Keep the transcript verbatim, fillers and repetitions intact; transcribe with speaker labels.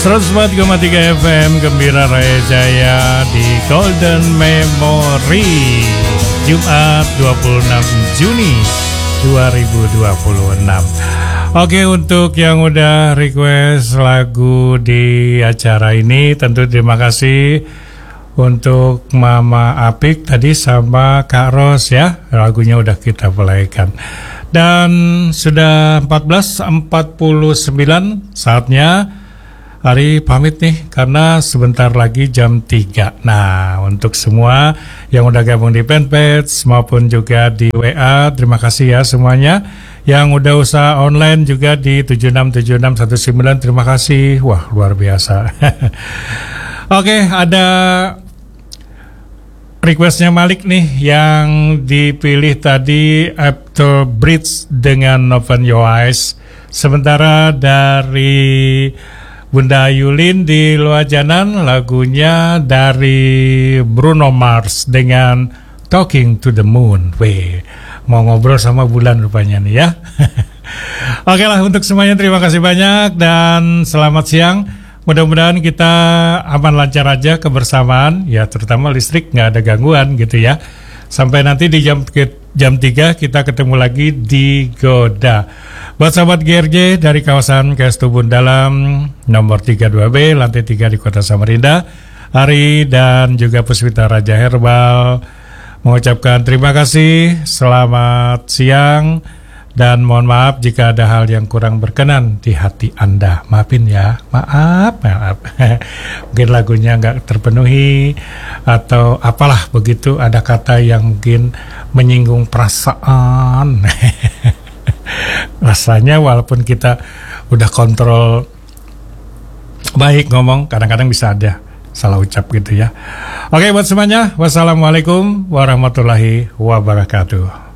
Speaker 1: seratus empat koma tiga F M Gembira Raya Jaya di Golden Memory, Jumat dua puluh enam Juni dua ribu dua puluh enam. Oke, untuk yang udah request lagu di acara ini, tentu terima kasih untuk Mama Apik tadi sama Kak Ros ya. Lagunya udah kita playkan. Dan sudah empat belas empat puluh sembilan, saatnya Ari pamit nih karena sebentar lagi jam tiga. Nah, untuk semua yang udah gabung di fanpage maupun juga di W A, terima kasih ya semuanya. Yang udah usaha online juga di tujuh enam tujuh enam satu sembilan, terima kasih. Wah, luar biasa. Oke, ada requestnya Malik nih yang dipilih tadi, After Bridge dengan Open Your Eyes. Sementara dari Bunda Yulin di Luajanan, lagunya dari Bruno Mars dengan Talking to the Moon. Weh, mau ngobrol sama bulan rupanya nih ya. Oke lah, untuk semuanya terima kasih banyak dan selamat siang. Mudah-mudahan kita aman lancar aja kebersamaan, ya terutama listrik nggak ada gangguan gitu ya. Sampai nanti di jam jam tiga kita ketemu lagi di Goda. Buat sahabat G R J dari kawasan K S Tubun Dalam nomor tiga puluh dua B lantai tiga di Kota Samarinda, Ari dan juga Puspita Raja Herbal mengucapkan terima kasih, selamat siang, dan mohon maaf jika ada hal yang kurang berkenan di hati Anda. Maafin ya, maaf, maaf. Mungkin lagunya nggak terpenuhi atau apalah begitu, ada kata yang mungkin menyinggung perasaan. Rasanya walaupun kita udah kontrol baik ngomong, kadang-kadang bisa ada salah ucap gitu ya. Oke, buat semuanya, wassalamualaikum warahmatullahi wabarakatuh.